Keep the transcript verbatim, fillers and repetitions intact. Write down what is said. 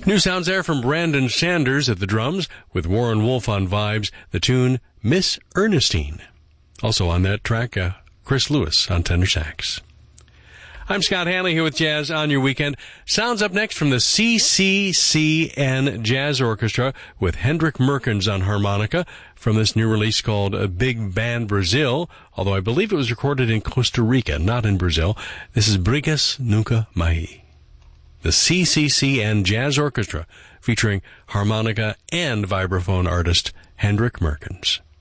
New sounds there from Brandon Sanders at the drums, with Warren Wolf on vibes, the tune Miss Ernestine. Also on that track, uh, Chris Lewis on tenor sax. I'm Scott Hanley here with Jazz on Your Weekend. Sounds up next from the C C C N Jazz Orchestra with Hendrik Merkens on harmonica from this new release called Big Band Brazil, although I believe it was recorded in Costa Rica, not in Brazil. This is Brigas Nunca Mais. The C C C N Jazz Orchestra featuring harmonica and vibraphone artist Hendrik Merkens.